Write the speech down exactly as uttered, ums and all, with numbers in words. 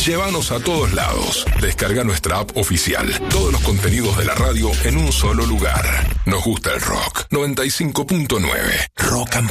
Llévanos a todos lados. Descarga nuestra app oficial. Todos los contenidos de la radio en un solo lugar. Nos gusta el rock. noventa y cinco punto nueve. Rock and